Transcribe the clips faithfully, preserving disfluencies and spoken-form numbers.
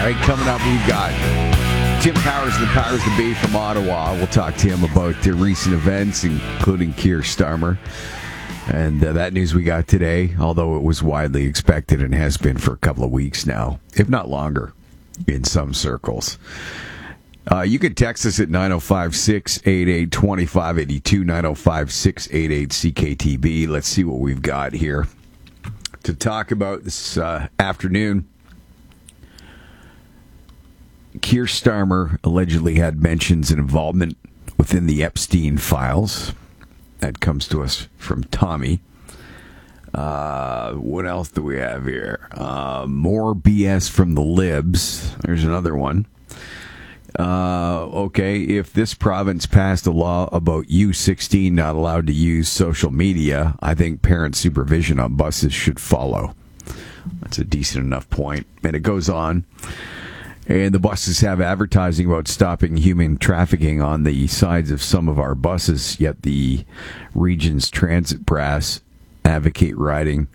right, coming up, we've got Tim Powers and the Powers to Be from Ottawa. We'll talk to him about the recent events, including Keir Starmer. And uh, that news we got today, although it was widely expected and has been for a couple of weeks now, if not longer, in some circles. Uh, you can text us at nine oh five, six eight eight, two five eight two, nine oh five, six eight eight, C K T B. Let's see what we've got here to talk about this uh, afternoon. Keir Starmer allegedly had mentions and involvement within the Epstein files. That comes to us from Tommy. Uh, what else do we have here? Uh, more B S from the libs. There's another one. Uh, okay, if this province passed a law about U sixteen not allowed to use social media, I think parent supervision on buses should follow. That's a decent enough point. And it goes on. And the buses have advertising about stopping human trafficking on the sides of some of our buses, yet the region's transit brass advocate riding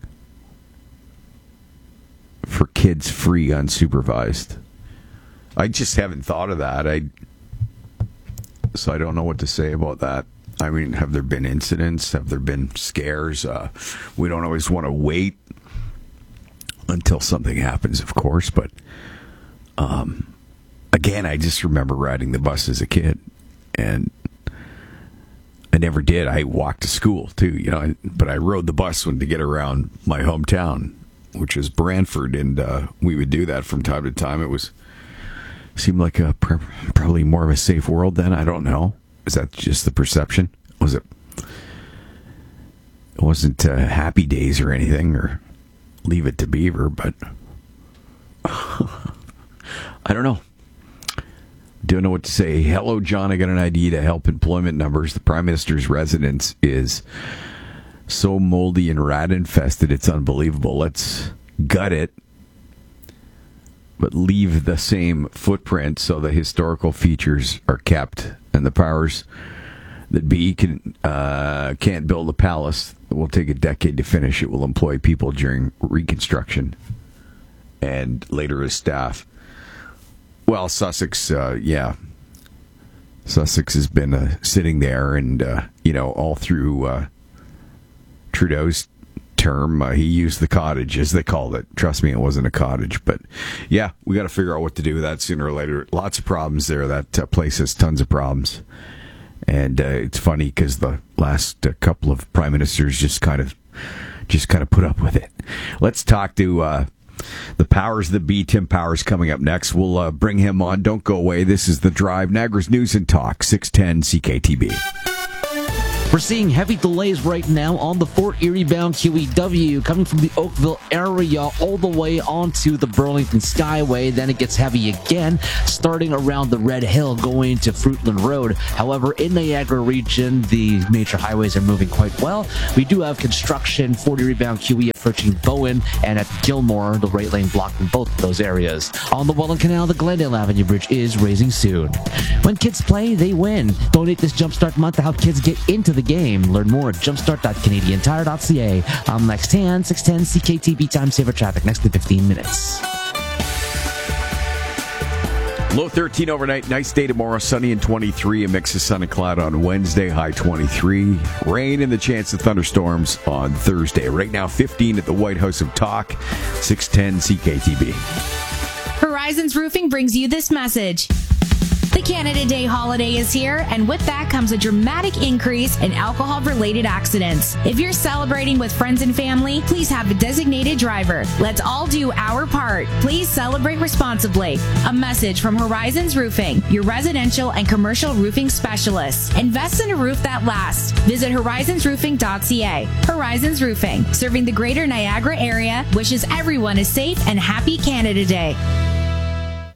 for kids free unsupervised. I just haven't thought of that. I so I don't know what to say about that. I mean, have there been incidents? Have there been scares? Uh, we don't always want to wait until something happens, of course, but Um, again, I just remember riding the bus as a kid, and I never did. I walked to school too, you know, but I rode the bus when to get around my hometown, which is Brantford, and uh, we would do that from time to time. It was seemed like a probably more of a safe world then. I don't know. Is that just the perception? Was it? It wasn't uh, Happy Days or anything, or Leave It to Beaver, but. I don't know. Don't know what to say. Hello, John. I got an idea to help employment numbers. The Prime Minister's residence is so moldy and rat infested, it's unbelievable. Let's gut it, but leave the same footprint so the historical features are kept, and the powers that be can uh, can't build a palace. It will take a decade to finish. It will employ people during reconstruction and later as staff. Well, Sussex, uh, yeah. Sussex has been uh, sitting there, and, uh, you know, all through uh, Trudeau's term, uh, he used the cottage, as they called it. Trust me, it wasn't a cottage. But, yeah, we got to figure out what to do with that sooner or later. Lots of problems there. That uh, place has tons of problems. And uh, it's funny because the last uh, couple of prime ministers just kind of just kind of put up with it. Let's talk to... Uh, The powers that be. Tim Powers coming up next. We'll uh, bring him on. Don't go away. This is The Drive, Niagara's News and Talk, six ten C K T B. We're seeing heavy delays right now on the Fort Erie-bound Q E W, coming from the Oakville area all the way onto the Burlington Skyway. Then it gets heavy again, starting around the Red Hill, going to Fruitland Road. However, in Niagara region, the major highways are moving quite well. We do have construction, Fort Erie-bound Q E approaching Bowen, and at Gilmore, the right lane blocking both of those areas. On the Welland Canal, the Glendale Avenue Bridge is raising soon. When kids play, they win. Donate this Jumpstart month to help kids get into the game. Learn more at jumpstart dot canadian tire dot c a. I'm Lex Tan, six ten C K T B time saver traffic next to fifteen minutes. Low thirteen overnight, nice day tomorrow, sunny and twenty-three, a mix of sun and cloud on Wednesday, high twenty-three. Rain and the chance of thunderstorms on Thursday. Right now, fifteen at the White House of Talk, six ten C K T B. Horizons Roofing brings you this message. The Canada Day holiday is here, and with that comes a dramatic increase in alcohol-related accidents. If you're celebrating with friends and family, please have a designated driver. Let's all do our part. Please celebrate responsibly. A message from Horizons Roofing, your residential and commercial roofing specialists. Invest in a roof that lasts. Visit horizons roofing dot c a. Horizons Roofing, serving the greater Niagara area, wishes everyone a safe and happy Canada Day. You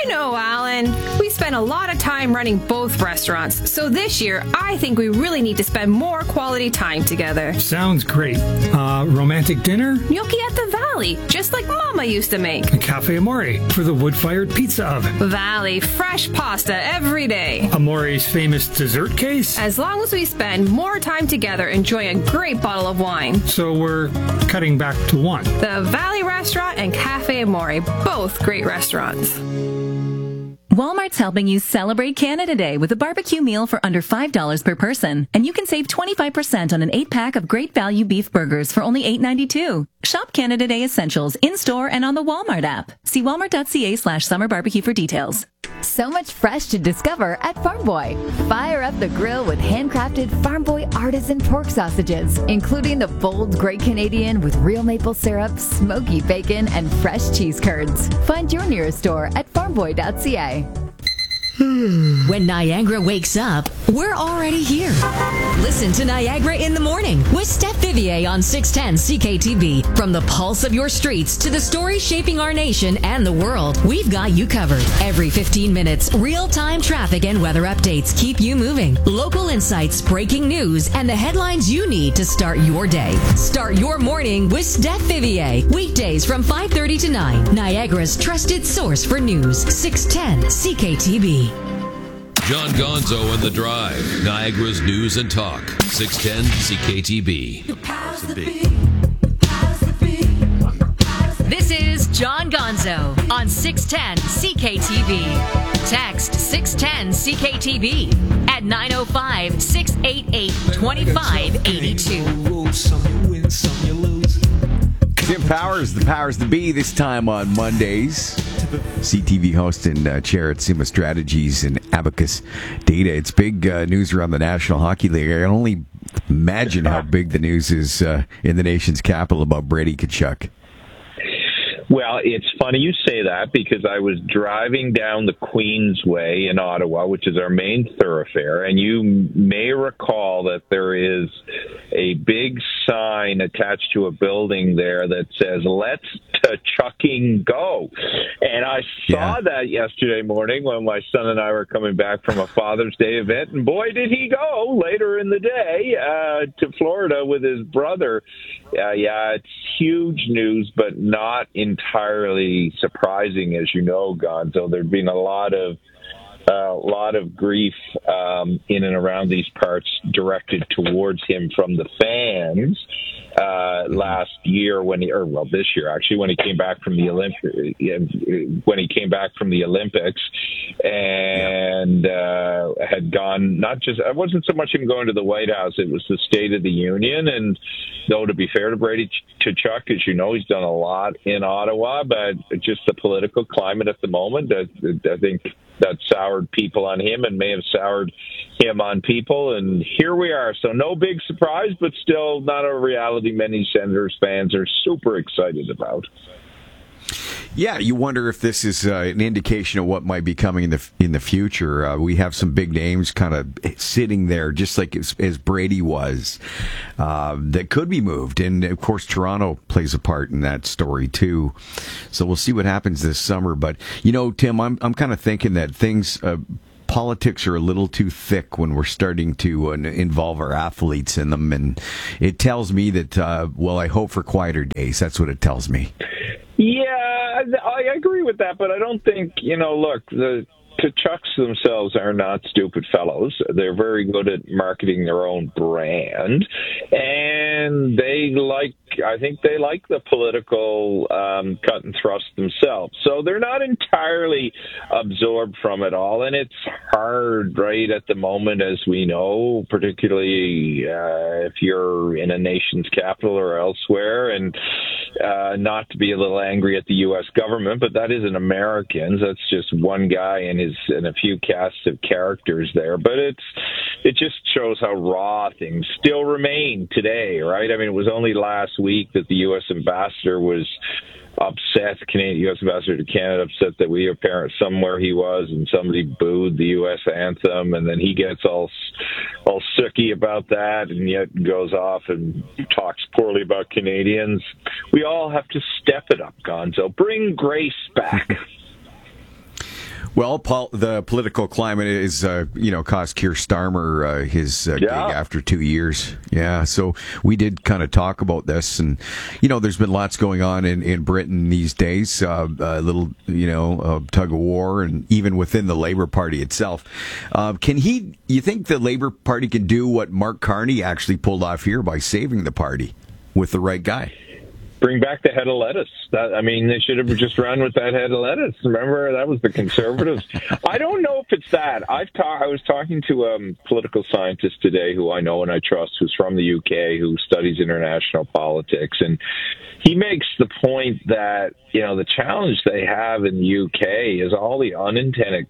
You know, Alan, we spend a lot of time running both restaurants, so this year I think we really need to spend more quality time together. Sounds great. Uh, romantic dinner? Gnocchi at the Valley, just like Mama used to make. A Cafe Amore for the wood-fired pizza oven. Valley, fresh pasta every day. Amore's famous dessert case? As long as we spend more time together enjoying a great bottle of wine. So we're cutting back to one. The Valley Restaurant and Cafe Amore, both great restaurants. Walmart's helping you celebrate Canada Day with a barbecue meal for under five dollars per person. And you can save twenty-five percent on an eight-pack of great value beef burgers for only eight ninety-two. Shop Canada Day essentials in-store and on the Walmart app. See walmart.ca slash summer barbecue for details. So much fresh to discover at Farm Boy. Fire up the grill with handcrafted Farm Boy artisan pork sausages, including the bold Great Canadian with real maple syrup, smoky bacon, and fresh cheese curds. Find your nearest store at farm boy dot c a. When Niagara wakes up, we're already here. Listen to Niagara in the Morning with Steph Vivier on six ten C K T V. From the pulse of your streets to the stories shaping our nation and the world, we've got you covered. Every fifteen minutes, real-time traffic and weather updates keep you moving. Local insights, breaking news, and the headlines you need to start your day. Start your morning with Steph Vivier. Weekdays from five thirty to nine. Niagara's trusted source for news. six ten C K T V. John Gonzo and The Drive, Niagara's News and Talk, six ten C K T B. This is John Gonzo on six ten C K T V. Text six ten C K T V at nine oh five, six eight eight, two five eight two. Tim Powers, the powers to be, this time on Mondays. C T V host and uh, chair at Sima Strategies and Abacus Data. It's big uh, news around the National Hockey League. I can only imagine how big the news is uh, in the nation's capital about Brady Tkachuk. Well, it's funny you say that because I was driving down the Queensway in Ottawa, which is our main thoroughfare, and you may recall that there is a big sign attached to a building there that says, "Let's Tkachucking go." And I saw yeah. that yesterday morning when my son and I were coming back from a Father's Day event, and boy, did he go later in the day uh, to Florida with his brother. Uh, yeah, it's huge news, but not entirely surprising, as you know, Gonzo. There'd been a lot of a lot of grief um, in and around these parts directed towards him from the fans uh, last year when he, or well, this year actually, when he came back from the Olymp- when he came back from the Olympics and uh, had gone not just it wasn't so much him going to the White House, it was the State of the Union. And though, to be fair to Brady Tkachuk, as you know, he's done a lot in Ottawa, but just the political climate at the moment, I, I think that soured people on him and may have soured him on people. And here we are. So no big surprise, but still not a reality many Senators fans are super excited about. Yeah, you wonder if this is uh, an indication of what might be coming in the in the future. Uh, we have some big names kind of sitting there, just like as, as Brady was, uh, that could be moved. And, of course, Toronto plays a part in that story, too. So we'll see what happens this summer. But, you know, Tim, I'm, I'm kind of thinking that things... Uh, Politics are a little too thick when we're starting to uh, involve our athletes in them. And it tells me that, uh, well, I hope for quieter days. That's what it tells me. Yeah, I agree with that, but I don't think, you know, look, the Tkachuks themselves are not stupid fellows. They're very good at marketing their own brand, and they like, I think they like the political um, cut and thrust themselves. So they're not entirely absorbed from it all, and it's hard, right, at the moment, as we know, particularly uh, if you're in a nation's capital or elsewhere, and uh, not to be a little angry at the U S government, but that isn't Americans. That's just one guy and his and a few casts of characters there. But it's it just shows how raw things still remain today, right? I mean, it was only last week that the U S ambassador was upset, Canadian U S ambassador to Canada, upset that we apparent somewhere he was and somebody booed the U S anthem, and then he gets all all sooky about that, and yet goes off and talks poorly about Canadians. We all have to step it up, Gonzo. Bring grace back. Well, Paul, the political climate is, uh, you know, cost Keir Starmer uh, his uh, Yeah. gig after two years. Yeah, so we did kind of talk about this, and you know, there's been lots going on in, in Britain these days. Uh, a little, you know, uh, tug of war, and even within the Labour Party itself. Uh, can he? You think the Labour Party can do what Mark Carney actually pulled off here by saving the party with the right guy? Bring back the head of lettuce. That, I mean, they should have just run with that head of lettuce. Remember, that was the Conservatives. I don't know if it's that. I've ta- I was talking to a um, political scientist today who I know and I trust, who's from the U K, who studies international politics, and he makes the point that, you know, the challenge they have in the U K is all the unintended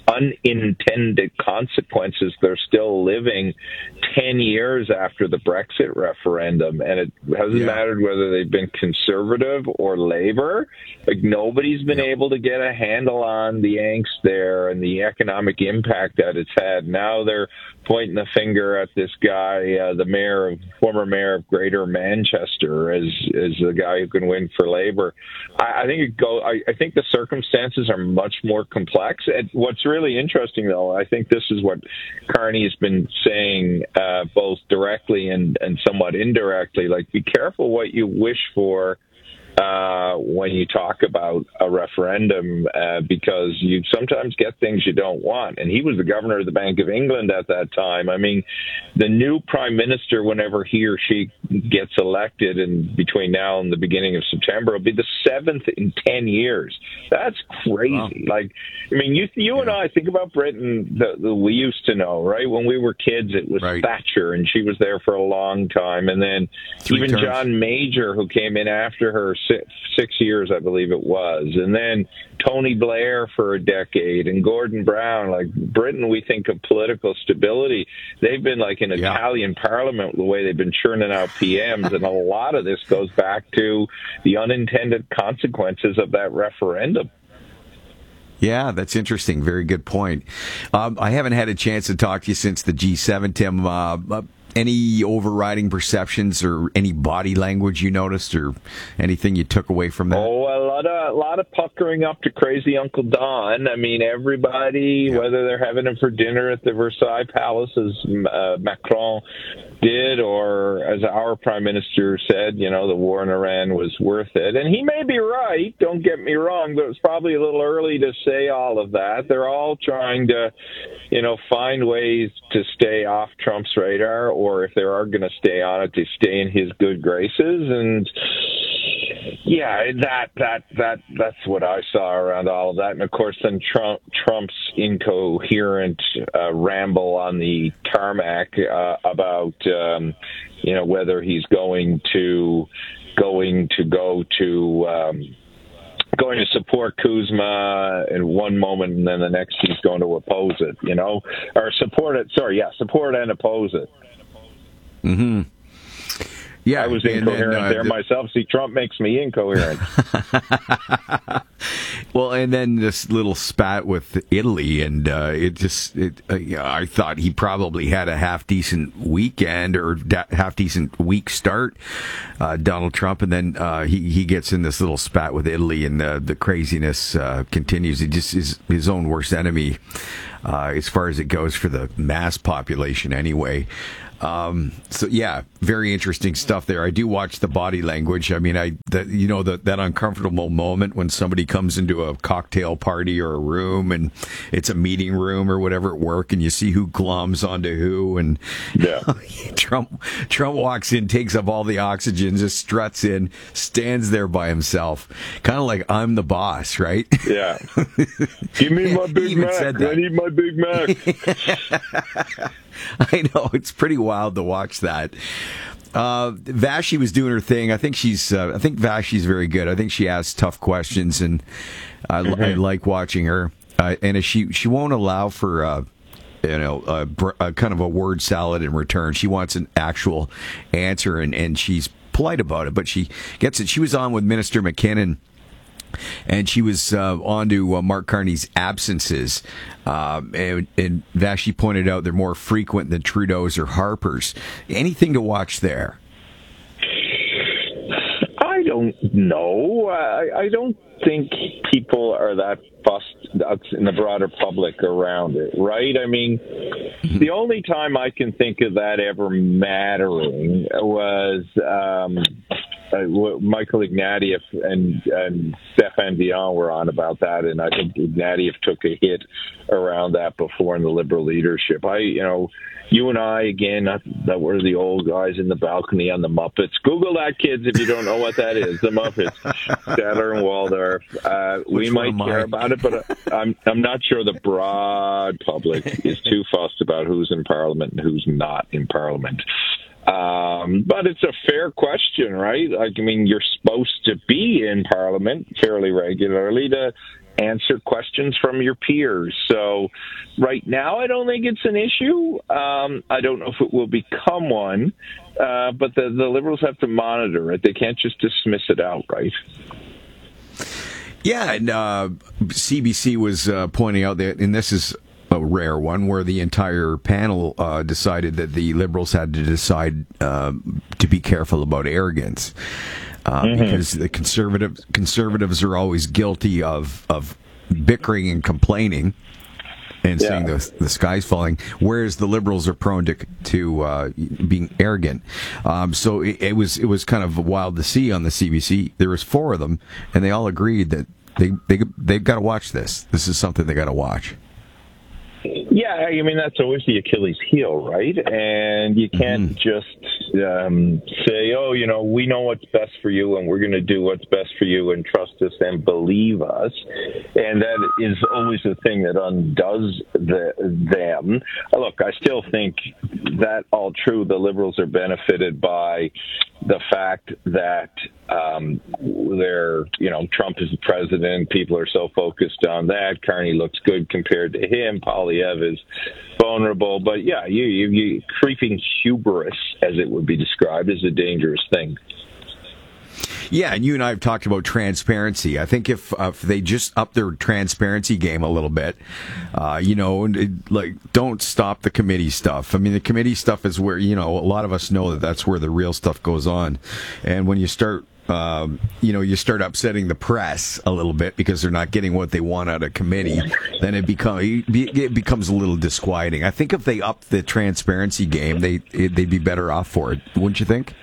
unintended consequences they're still living ten years after the Brexit referendum, and it hasn't Yeah. mattered whether they've been Conservative or Labour. Like, nobody's been Yep. able to get a handle on the angst there and the economic impact that it's had. Now they're pointing the finger at this guy, uh, the mayor of former mayor of Greater Manchester, as as the guy who can win for Labour. I, I think it go. I, I think the circumstances are much more complex. And what's really interesting, though, I think this is what Carney has been saying, uh, both directly and and somewhat indirectly. Like, be careful what you wish for uh, when you talk about a referendum, uh, because you sometimes get things you don't want. And he was the governor of the Bank of England at that time. I mean, the new prime minister, whenever he or she gets elected, and between now and the beginning of September, will be the seventh in ten years. That's crazy. Wow. Like, I mean, you you yeah. and I think about Britain that we used to know, right? When we were kids, it was right. Thatcher, and she was there for a long time. And then Three even terms. John Major, who came in after her, six, six years, I believe it was. And then Tony Blair for a decade, and Gordon Brown. Like, Britain, we think of political stability. They've been like an yeah. Italian parliament, the way they've been churning out P Ms. And a lot of this goes back to the unintended consequences of that referendum. Yeah, that's interesting. Very good point. Um, I haven't had a chance to talk to you since the G seven, Tim. Uh, uh, any overriding perceptions or any body language you noticed, or anything you took away from that? Oh, a lot of a lot of puckering up to crazy Uncle Don. I mean, everybody, yeah. whether they're having him for dinner at the Versailles Palace, as uh, Macron did, or as our prime minister said, you know, the war in Iran was worth it. And he may be right, don't get me wrong, but it's probably a little early to say all of that. They're all trying to, you know, find ways to stay off Trump's radar, or if they are going to stay on it, to stay in his good graces. And yeah, that that that that's what I saw around all of that. And of course, then Trump Trump's incoherent uh, ramble on the tarmac uh, about um, you know, whether he's going to going to go to. Um, going to support Kuzma in one moment, and then the next he's going to oppose it, you know, or support it. Sorry, yeah, support and oppose it. Mm-hmm. Yeah, I was incoherent then, uh, there the... myself. See, Trump makes me incoherent. Well, and then this little spat with Italy, and uh, it just, it, uh, yeah, I thought he probably had a half decent weekend or da- half decent week start, uh, Donald Trump, and then uh, he he gets in this little spat with Italy, and the the craziness uh, continues. He just is his own worst enemy, uh, as far as it goes for the mass population, anyway. Um, so yeah, very interesting stuff there. I do watch the body language. I mean, I, that, you know, that, that uncomfortable moment when somebody comes into a cocktail party or a room, and it's a meeting room or whatever at work, and you see who gloms onto who, and yeah. Trump, Trump walks in, takes up all the oxygen, just struts in, stands there by himself, kind of like, I'm the boss, right? Yeah. Give me my Big Mac. I need my Big Mac. I know, it's pretty wild to watch that. Uh, Vashi was doing her thing. I think she's. Uh, I think Vashi's very good. I think she asks tough questions, and I, mm-hmm. I like watching her. Uh, and she she won't allow for uh, you know a, a kind of a word salad in return. She wants an actual answer, and, and she's polite about it, but she gets it. She was on with Minister McKinnon. And she was uh, on to uh, Mark Carney's absences. Um, and, and Vashi pointed out they're more frequent than Trudeau's or Harper's. Anything to watch there? I don't don't know. I, I don't think people are that fussed in the broader public around it, right? I mean, the only time I can think of that ever mattering was um, uh, Michael Ignatieff and, and Stéphane Dion were on about that, and I think Ignatieff took a hit around that before in the Liberal leadership. I, you know, you and I, again, not that we're the old guys in the balcony on the Muppets. Google that, kids, if you don't know what that is. The Muppets, Statler and Waldorf. Uh, we might care about it, but I'm I'm not sure the broad public is too fussed about who's in Parliament and who's not in Parliament. Um, but it's a fair question, right? Like, I mean, you're supposed to be in Parliament fairly regularly to answer questions from your peers. So right now, I don't think it's an issue. Um, I don't know if it will become one, uh, but the, the Liberals have to monitor it. They can't just dismiss it outright. Yeah, and uh, C B C was uh, pointing out that, and this is a rare one, where the entire panel uh, decided that the Liberals had to decide uh, to be careful about arrogance. Uh, mm-hmm. Because the conservatives conservatives are always guilty of, of bickering and complaining and yeah. saying the the sky's falling, whereas the Liberals are prone to to uh, being arrogant. Um, so it, it was it was kind of wild to see on the C B C. There was four of them, and they all agreed that they they they've got to watch this. This is something they got to watch. Yeah, I mean, that's always the Achilles heel, right? And you can't mm-hmm. just um, say, oh, you know, we know what's best for you and we're going to do what's best for you and trust us and believe us. And that is always the thing that undoes the, them. Look, I still think that all true. The Liberals are benefited by the fact that um, they're, you know, Trump is the president. People are so focused on that. Carney looks good compared to him. Poilievre is vulnerable. But, yeah, you, you, you creeping hubris, as it would be described, is a dangerous thing. Yeah, and you and I have talked about transparency. I think if uh, if they just up their transparency game a little bit, uh, you know, and it, like don't stop the committee stuff. I mean, the committee stuff is where, you know, a lot of us know that that's where the real stuff goes on. And when you start, um, you know, you start upsetting the press a little bit because they're not getting what they want out of committee, then it become it becomes a little disquieting. I think if they up the transparency game, they they'd be better off for it, wouldn't you think?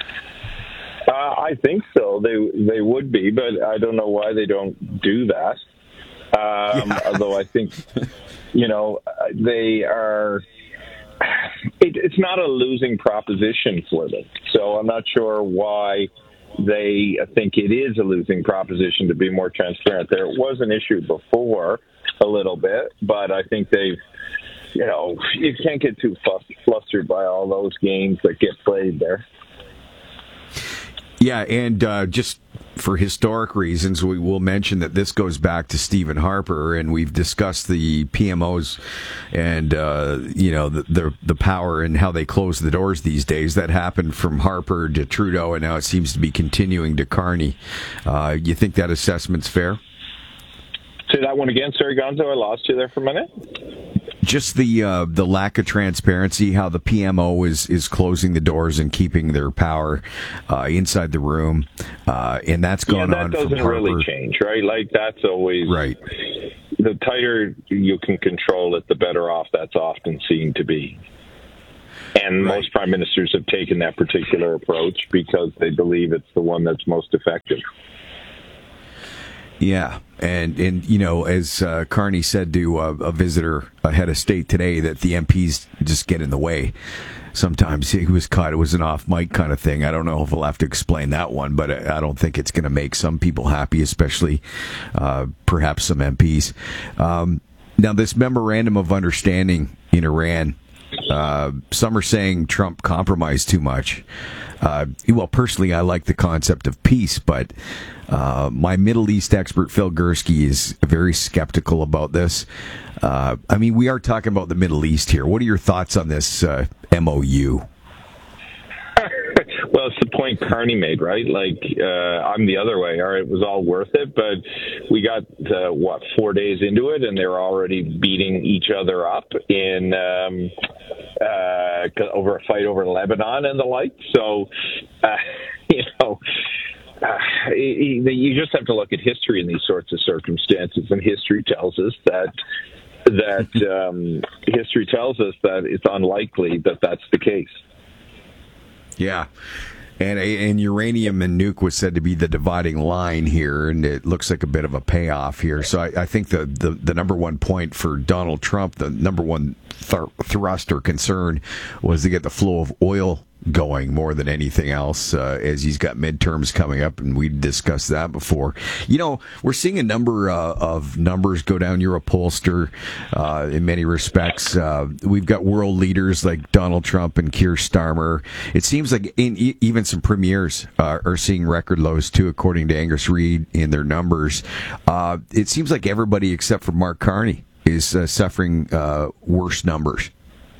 Uh, I think so. They they would be, but I don't know why they don't do that. Um, yeah. Although I think, you know, they are. It, it's not a losing proposition for them. So I'm not sure why they think it is a losing proposition to be more transparent. There was an issue before a little bit, but I think they've. You know, you can't get too flustered by all those games that get played there. Yeah, and uh, just for historic reasons, we will mention that this goes back to Stephen Harper, and we've discussed the P M Os and uh, you know the, the the power and how they close the doors these days. That happened from Harper to Trudeau, and now it seems to be continuing to Carney. Uh, you think that assessment's fair? Say that one again. Sorry, Gonzo, I lost you there for a minute. Just the uh, the lack of transparency, how the P M O is, is closing the doors and keeping their power uh, inside the room, uh, and that's going yeah, that on. That doesn't really change, right? Like that's always right. The tighter you can control it, the better off that's often seen to be. And right. most prime ministers have taken that particular approach because they believe it's the one that's most effective. Yeah, and, and you know, as uh, Carney said to uh, a visitor ahead of state today, that the M Ps just get in the way. Sometimes he was caught, it was an off-mic kind of thing. I don't know if we'll have to explain that one, but I don't think it's going to make some people happy, especially uh, perhaps some M Ps. Um, now, this memorandum of understanding in Iran, uh, some are saying Trump compromised too much. Uh, well, personally, I like the concept of peace, but uh, my Middle East expert, Phil Gursky, is very skeptical about this. Uh, I mean, we are talking about the Middle East here. What are your thoughts on this uh, M O U? Well, it's the point Carney made, right? Like, uh, I'm the other way. All right, it was all worth it, but we got, uh, what, four days into it, and they're already beating each other up in um, uh, over a fight over Lebanon and the like. So, uh, you know, Uh, you just have to look at history in these sorts of circumstances, and history tells us that that um, history tells us that it's unlikely that that's the case. Yeah. And, and uranium and nuke was said to be the dividing line here, and it looks like a bit of a payoff here. So I, I think the, the, the number one point for Donald Trump, the number one th- thrust or concern, was to get the flow of oil going more than anything else, uh, as he's got midterms coming up, and we discussed that before. You know, we're seeing a number uh, of numbers go down. You're a pollster uh, in many respects. Uh, we've got world leaders like Donald Trump and Keir Starmer. It seems like in, e- even some premiers uh, are seeing record lows too, according to Angus Reid in their numbers. Uh, it seems like everybody except for Mark Carney is uh, suffering uh, worse numbers.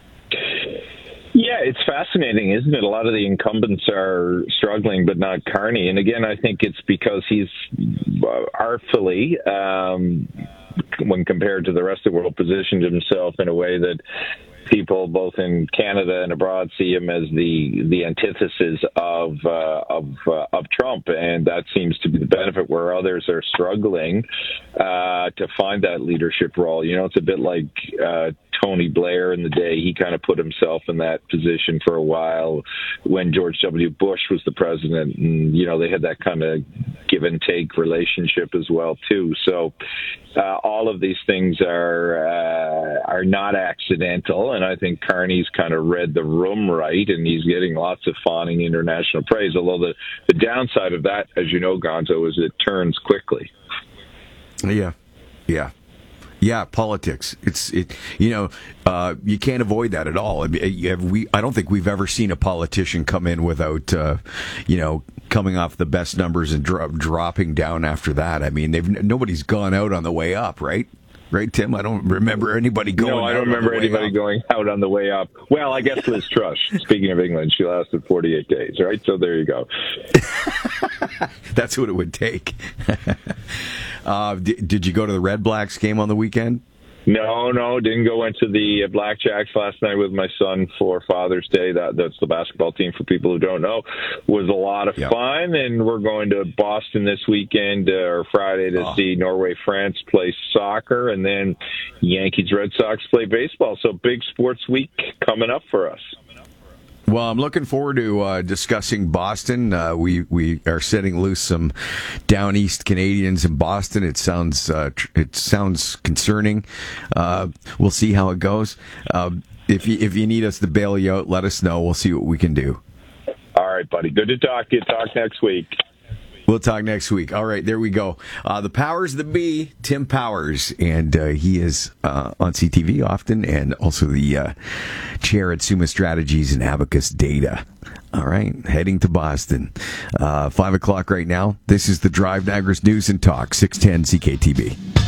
Yeah, it's fascinating, isn't it? A lot of the incumbents are struggling, but not Carney. And again, I think it's because he's artfully, um, when compared to the rest of the world, positioned himself in a way that people both in Canada and abroad see him as the the antithesis of uh, of uh, of Trump, and that seems to be the benefit where others are struggling uh, to find that leadership role. You know, it's a bit like uh, Tony Blair in the day. He kind of put himself in that position for a while when George W. Bush was the president, and you know they had that kind of give and take relationship as well too. So uh, all of these things are uh, are not accidental. And I think Carney's kind of read the room right, and he's getting lots of fawning international praise. Although the, the downside of that, as you know, Gonzo, is it turns quickly. Yeah, yeah. Yeah, politics. It's it. You know, uh, you can't avoid that at all. I mean, we. I don't think we've ever seen a politician come in without, uh, you know, coming off the best numbers and dro- dropping down after that. I mean, they've nobody's gone out on the way up, right? Right, Tim? I don't remember anybody going. No, I don't remember anybody up. going out on the way up. Well, I guess Liz Truss. Speaking of England, she lasted forty-eight days, right? So there you go. That's what it would take. uh, did, did you go to the Red Blacks game on the weekend? No, no, didn't go into the Blackjacks last night with my son for Father's Day. That that's the basketball team, for people who don't know. Was a lot of yep. fun, and we're going to Boston this weekend uh, or Friday to oh. see Norway, France play soccer, and then Yankees, Red Sox play baseball. So big sports week coming up for us. Well, I'm looking forward to uh, discussing Boston. Uh, we we are setting loose some down east Canadians in Boston. It sounds uh, tr- it sounds concerning. Uh, we'll see how it goes. Uh, if you if you need us to bail you out, let us know. We'll see what we can do. All right, buddy. Good to talk to you. Talk next week. We'll talk next week. All right, there we go. Uh, the powers that be, Tim Powers, and uh, he is uh, on C T V often, and also the uh, chair at Summa Strategies and Abacus Data. All right, heading to Boston. Uh, five o'clock right now. This is the Drive, Niagara's News and Talk, six ten C K T B.